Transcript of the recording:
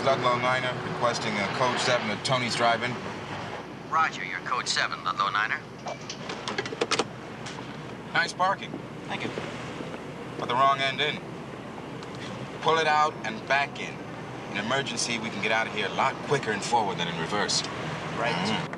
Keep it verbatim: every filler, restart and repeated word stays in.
Ludlow Niner, requesting a code seven at Tony's Drive-In. Roger, you're code seven, Ludlow Niner. Nice parking. Thank you. But the wrong end in. Pull it out and back in. In emergency, we can get out of here a lot quicker in forward than in reverse. Right. Mm-hmm.